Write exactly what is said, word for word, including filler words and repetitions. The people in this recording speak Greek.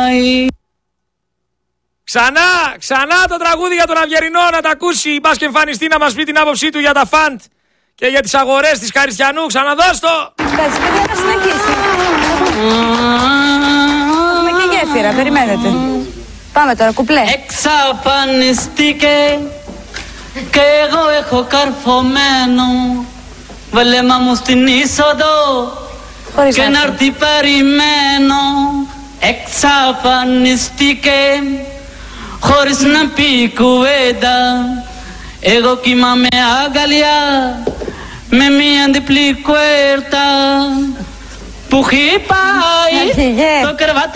πάει. Ξανά, ξανά το τραγούδι για τον Αυγερινό να τα ακούσει. Μπας και εμφανιστεί να μας πει την άποψή του για τα φαντ και για τις αγορές της Χαριστιανού. Ξαναδώσ' το. Εντάξει, παιδιά, να συνεχίσει. Έχουμε και γέφυρα, περιμένετε. Πάμε τώρα, κουπλέ. Εξαφανιστήκε και εγώ έχω καρφωμένο βλέμμα μου στην είσοδο Χωρίς και να έρθει περιμένω. Εξαφανιστήκε χωρίς να πει κουβέντα. Εγώ κοιμάμαι αγκαλιά με μια διπλή κουέρτα που έχει πάει το κρεβάτι.